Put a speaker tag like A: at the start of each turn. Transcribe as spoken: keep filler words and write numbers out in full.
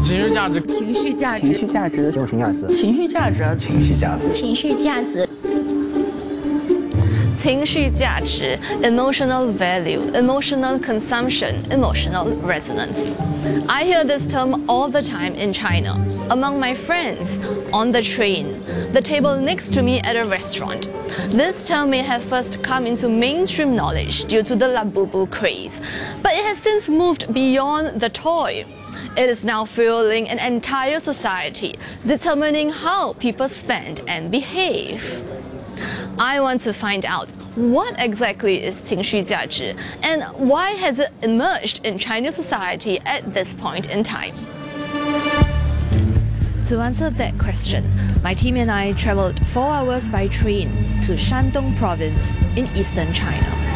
A: 情绪价值，
B: 情绪价值，
C: 情绪价值，用情价值，
B: 情绪价值，
C: 情绪价值，
D: 情绪价值。
E: 情绪价值 emotional value, emotional consumption, emotional resonance. I hear this term all the time in China, among my friends, on the train, the table next to me at a restaurant. This term may have first come into mainstream knowledge due to the Labubu craze, but it has since moved beyond the toy. It is now fueling an entire society, determining how people spend and behave. I want to find out what exactly is 情绪价值 and why has it emerged in Chinese society at this point in time. To answer that question, my team and I traveled four hours by train to Shandong province in eastern China.